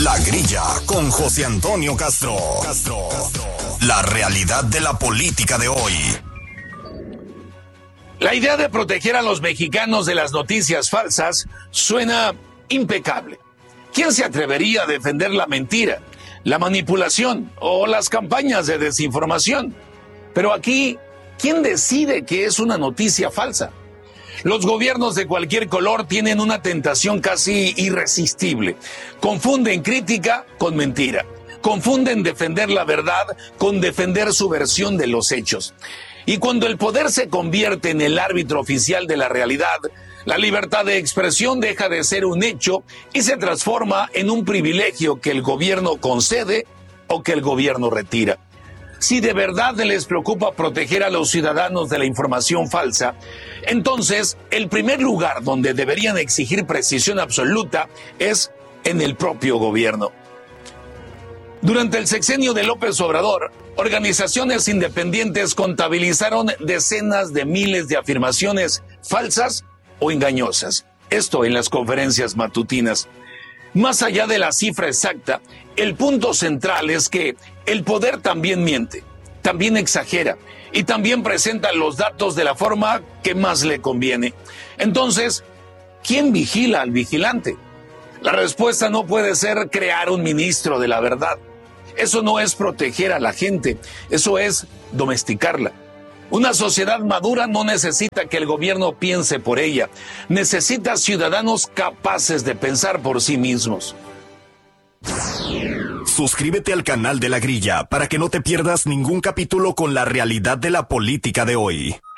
La Grilla con José Antonio Castro. La realidad de la política de hoy. La idea de proteger a los mexicanos de las noticias falsas suena impecable. ¿Quién se atrevería a defender la mentira, la manipulación o las campañas de desinformación? Pero aquí, ¿quién decide que es una noticia falsa? Los gobiernos de cualquier color tienen una tentación casi irresistible. Confunden crítica con mentira. Confunden defender la verdad con defender su versión de los hechos. Y cuando el poder se convierte en el árbitro oficial de la realidad, la libertad de expresión deja de ser un hecho y se transforma en un privilegio que el gobierno concede o que el gobierno retira. Si de verdad les preocupa proteger a los ciudadanos de la información falsa, entonces el primer lugar donde deberían exigir precisión absoluta es en el propio gobierno. Durante el sexenio de López Obrador, organizaciones independientes contabilizaron decenas de miles de afirmaciones falsas o engañosas. Esto en las conferencias matutinas. Más allá de la cifra exacta, el punto central es que el poder también miente, también exagera y también presenta los datos de la forma que más le conviene. Entonces, ¿quién vigila al vigilante? La respuesta no puede ser crear un ministro de la verdad. Eso no es proteger a la gente, eso es domesticarla. Una sociedad madura no necesita que el gobierno piense por ella, necesita ciudadanos capaces de pensar por sí mismos. Suscríbete al canal de La Grilla para que no te pierdas ningún capítulo con la realidad de la política de hoy.